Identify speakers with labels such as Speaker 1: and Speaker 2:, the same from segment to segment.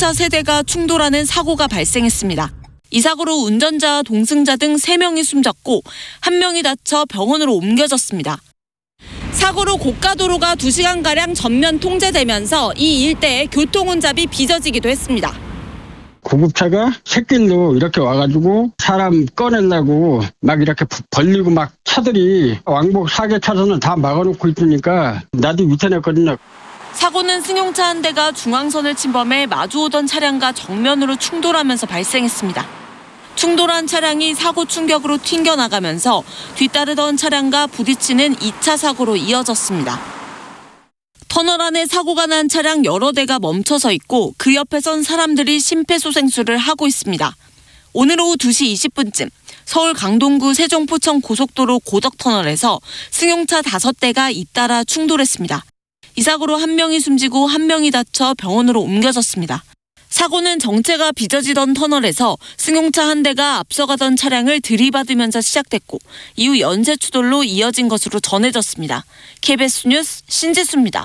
Speaker 1: 승용차 세대가 충돌하는 사고가 발생했습니다. 이 사고로 운전자와 동승자 등 3명이 숨졌고 1명이 다쳐 병원으로 옮겨졌습니다. 사고로 고가도로가 2시간가량 전면 통제되면서 이 일대에 교통혼잡이 빚어지기도 했습니다.
Speaker 2: 구급차가 샛길로 이렇게 와가지고 사람 꺼내려고 막 이렇게 벌리고 막 차들이 왕복 4개 차선을 다 막아놓고 있으니까 나도 위태냈거든요.
Speaker 1: 사고는 승용차 한 대가 중앙선을 침범해 마주오던 차량과 정면으로 충돌하면서 발생했습니다. 충돌한 차량이 사고 충격으로 튕겨나가면서 뒤따르던 차량과 부딪히는 2차 사고로 이어졌습니다. 터널 안에 사고가 난 차량 여러 대가 멈춰서 있고 그 옆에선 사람들이 심폐소생술을 하고 있습니다. 오늘 오후 2시 20분쯤 서울 강동구 세종포천 고속도로 고덕터널에서 승용차 5대가 잇따라 충돌했습니다. 이 사고로 1명이 숨지고 1명이 다쳐 병원으로 옮겨졌습니다. 사고는 정체가 빚어지던 터널에서 승용차 한 대가 앞서가던 차량을 들이받으면서 시작됐고 이후 연쇄 추돌로 이어진 것으로 전해졌습니다. KBS 뉴스 신지수입니다.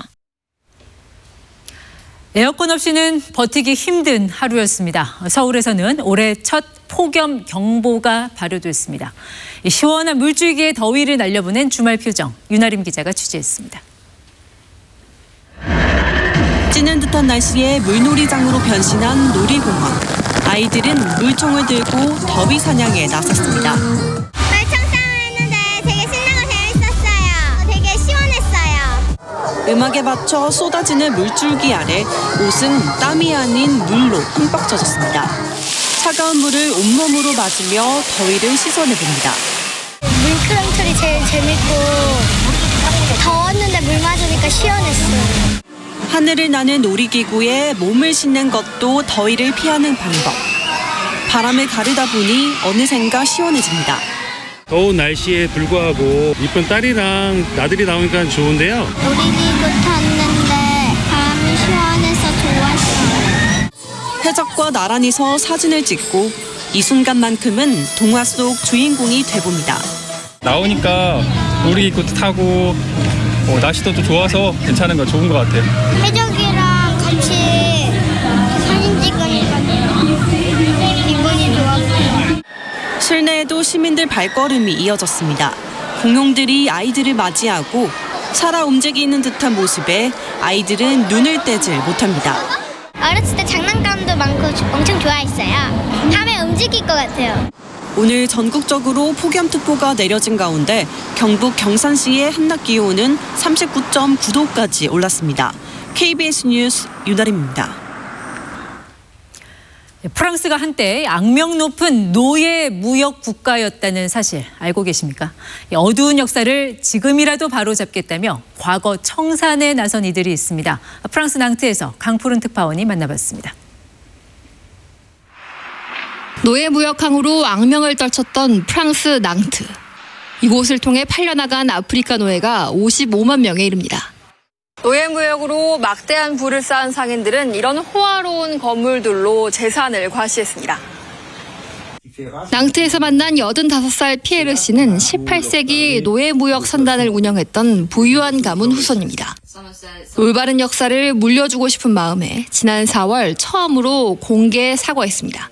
Speaker 3: 에어컨 없이는 버티기 힘든 하루였습니다. 서울에서는 올해 첫 폭염 경보가 발효됐습니다. 시원한 물줄기에 더위를 날려보낸 주말 표정, 윤아림 기자가 취재했습니다.
Speaker 1: 찌는 듯한 날씨에 물놀이장으로 변신한 놀이공원. 아이들은 물총을 들고 더위 사냥에 나섰습니다.
Speaker 4: 말총싸움 했는데 되게 신나고 재밌었어요. 되게 시원했어요.
Speaker 1: 음악에 맞춰 쏟아지는 물줄기 아래 옷은 땀이 아닌 물로 흠뻑 젖었습니다. 차가운 물을 온몸으로 맞으며 더위를 씻어내봅니다.
Speaker 4: 물끄러미털이 제일 재밌고 더웠는데 물 맞으니까 시원했어요.
Speaker 1: 하늘을 나는 놀이기구에 몸을 싣는 것도 더위를 피하는 방법. 바람을 가르다 보니 어느샌가 시원해집니다.
Speaker 5: 더운 날씨에 불구하고 이쁜 딸이랑 나들이 나오니까 좋은데요.
Speaker 4: 놀이기구 탔는데 바람이 시원해서 좋았어요.
Speaker 1: 해적과 나란히 서 사진을 찍고 이 순간만큼은 동화 속 주인공이 돼봅니다.
Speaker 6: 나오니까 놀이기구도 타고 날씨도 또 좋아서 괜찮은 거 좋은 것 같아요.
Speaker 4: 해적이랑 같이 사진 찍으니까 기분이 좋았어요.
Speaker 1: 실내에도 시민들 발걸음이 이어졌습니다. 공룡들이 아이들을 맞이하고 살아 움직이는 듯한 모습에 아이들은 눈을 떼질 못합니다.
Speaker 4: 어렸을 때 장난감도 많고 엄청 좋아했어요. 밤에 움직일 것 같아요.
Speaker 1: 오늘 전국적으로 폭염특보가 내려진 가운데 경북 경산시의 한낮 기온은 39.9도까지 올랐습니다. KBS 뉴스 윤아림입니다.
Speaker 3: 프랑스가 한때 악명 높은 노예 무역 국가였다는 사실 알고 계십니까? 어두운 역사를 지금이라도 바로잡겠다며 과거 청산에 나선 이들이 있습니다. 프랑스 낭트에서 강푸른 특파원이 만나봤습니다.
Speaker 7: 노예무역항으로 악명을 떨쳤던 프랑스 낭트. 이곳을 통해 팔려나간 아프리카 노예가 55만 명에 이릅니다.
Speaker 8: 노예무역으로 막대한 부를 쌓은 상인들은 이런 호화로운 건물들로 재산을 과시했습니다.
Speaker 7: 낭트에서 만난 85살 피에르 씨는 18세기 노예무역 선단을 운영했던 부유한 가문 후손입니다. 올바른 역사를 물려주고 싶은 마음에 지난 4월 처음으로 공개 사과했습니다.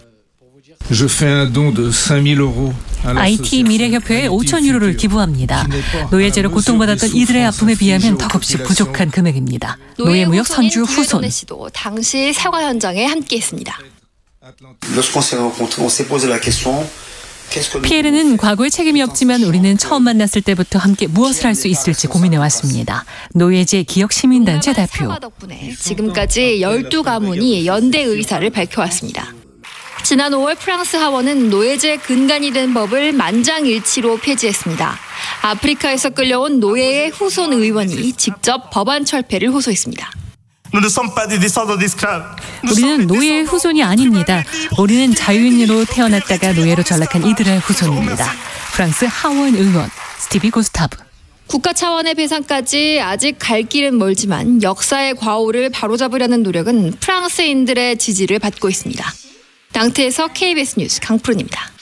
Speaker 9: IT 미래협회에 5천 유로를 기부합니다. 노예제로 고통받았던 이들의 아픔에 비하면 턱없이 부족한 금액입니다. 노예무역 선주 후손.
Speaker 7: 씨도 당시 사과 현장에 함께했습니다.
Speaker 9: 피에르는 과거에 책임이 없지만 우리는 처음 만났을 때부터 함께 무엇을 할 수 있을지 고민해왔습니다. 노예제 기억 시민단체 대표.
Speaker 7: 사과 덕분에 지금까지 12가문이 연대 의사를 밝혀왔습니다. 지난 5월 프랑스 하원은 노예제 근간이 된 법을 만장일치로 폐지했습니다. 아프리카에서 끌려온 노예의 후손 의원이 직접 법안 철폐를 호소했습니다.
Speaker 9: 우리는 노예의 후손이 아닙니다. 우리는 자유인으로 태어났다가 노예로 전락한 이들의 후손입니다. 프랑스 하원 의원 스티비 고스타브.
Speaker 7: 국가 차원의 배상까지 아직 갈 길은 멀지만 역사의 과오를 바로잡으려는 노력은 프랑스인들의 지지를 받고 있습니다. 낭트에서 KBS 뉴스 강푸른입니다.